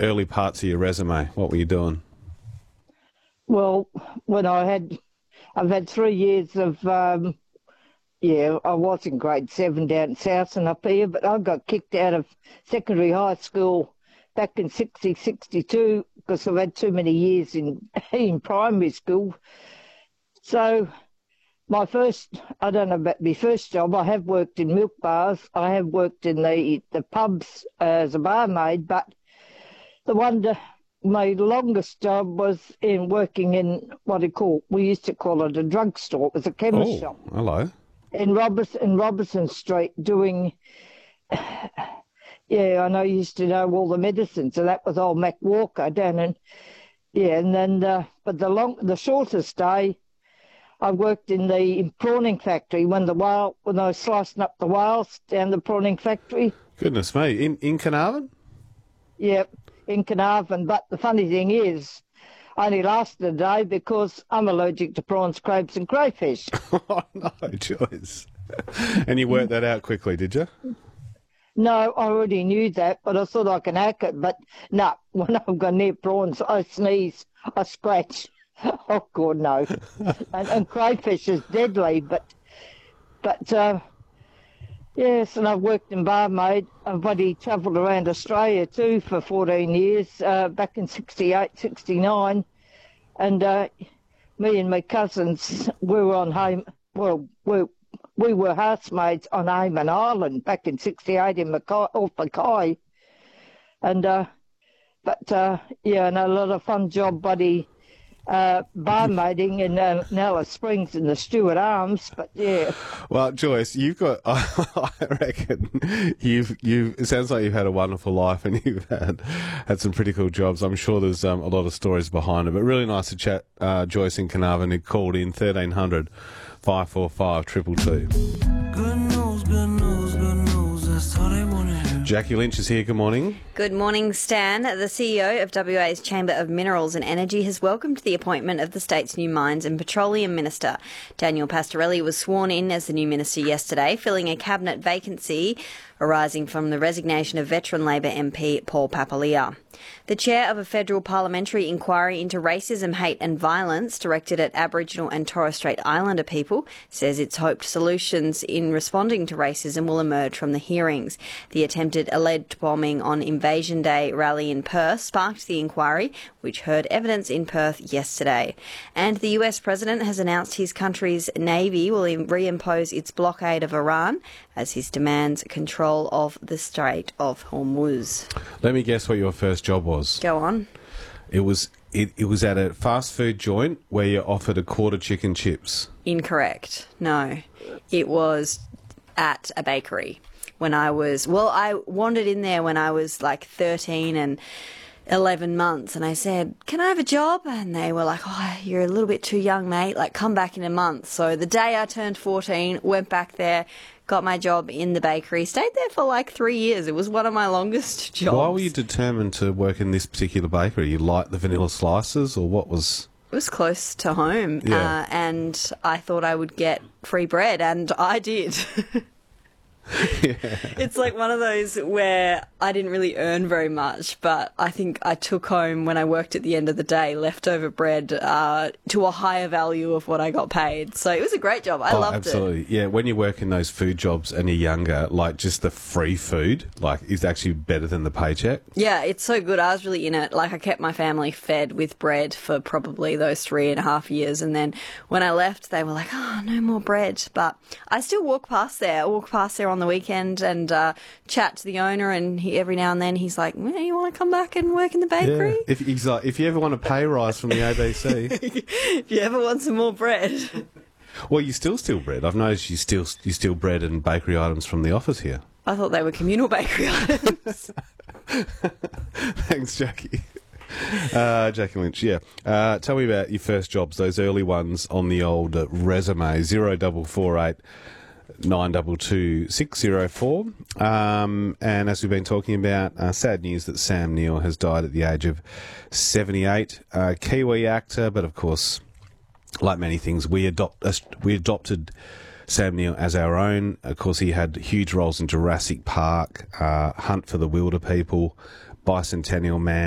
early parts of your resume? What were you doing? Well, I've had 3 years of, I was in grade 7 down south and up here, but I got kicked out of secondary high school back in 62 because I've had too many years in, in primary school. So I don't know about my first job. I have worked in milk bars. I have worked in the pubs as a barmaid, but the one my longest job was in working in we used to call it a drugstore. It was a chemist shop. Hello. In Robertson Street doing, I know you used to know all the medicines, so that was old Mac Walker down in, and then, but the shortest day, I worked in the prawning factory when I was slicing up the whales down the prawning factory. Goodness me, in Carnarvon? Yep, in Carnarvon. But the funny thing is, I only lasted a day because I'm allergic to prawns, crabs and crayfish. Oh, no, Joyce. And you worked that out quickly, did you? No, I already knew that, but I thought I can hack it. But no, when I've got near prawns, I sneeze, I scratch. Oh, God, no. and crayfish is deadly, but yes, and I've worked in barmaid. I've travelled around Australia too for 14 years, back in 68, 69. And me and my cousins, we were on we were housemaids on Hayman Island back in 68 in off Mackay. And, and a lot of fun job, buddy. Barmaiding in Alice Springs in the Stewart Arms, but yeah. Well, Joyce, you've got, I reckon, it sounds like you've had a wonderful life and you've had some pretty cool jobs. I'm sure there's a lot of stories behind it, but really nice to chat, Joyce in Carnarvon, who called in 1300 545 222. Good news, good news, good news, that's all they want to hear. Jackie Lynch is here. Good morning. Good morning, Stan. The CEO of WA's Chamber of Minerals and Energy has welcomed the appointment of the state's new Mines and Petroleum Minister. Daniel Pastorelli was sworn in as the new minister yesterday, filling a cabinet vacancy arising from the resignation of veteran Labor MP Paul Papalia. The chair of a federal parliamentary inquiry into racism, hate and violence directed at Aboriginal and Torres Strait Islander people says it's hoped solutions in responding to racism will emerge from the hearings. The attempted alleged bombing on Invasion Day rally in Perth sparked the inquiry, which heard evidence in Perth yesterday. And the US president has announced his country's Navy will reimpose its blockade of Iran as his demands control of the Strait of Hormuz. Let me guess what your first job was. Go on. It was at a fast food joint where you offered a quarter chicken chips. Incorrect. No. It was at a bakery when I wandered in there when I was like 13 and 11 months, and I said, "Can I have a job?" And they were like, "Oh, you're a little bit too young, mate. Like, come back in a month." So the day I turned 14, went back there, got my job in the bakery, stayed there for like 3 years. It was one of my longest jobs. Why were you determined to work in this particular bakery? You liked the vanilla slices, or what was... It was close to home, Yeah. and I thought I would get free bread, and I did. Yeah. It's like one of those where I didn't really earn very much, but I think I took home, when I worked at the end of the day, leftover bread to a higher value of what I got paid. So it was a great job. I loved absolutely. Yeah, when you work in those food jobs and you're younger, like just the free food, like, is actually better than the paycheck. Yeah, it's so good. I was really in it. Like, I kept my family fed with bread for probably those 3.5 years. And then when I left, they were like, "Oh, no more bread." But I still walk past there. I walk past there on the weekend and chat to the owner, and every now and then he's like, "Well, you want to come back and work in the bakery?" Yeah. If you ever want a pay rise from the ABC. If you ever want some more bread. Well, you still steal bread. I've noticed you steal bread and bakery items from the office here. I thought they were communal bakery items. Thanks, Jackie. Jackie Lynch, yeah. Tell me about your first jobs, those early ones on the old resume, 0448 922 604. And as we've been talking about, sad news that Sam Neill has died at the age of 78. Kiwi actor, but of course, like many things, we adopted Sam Neill as our own. Of course, he had huge roles in Jurassic Park, Hunt for the Wilder People, Bicentennial Man.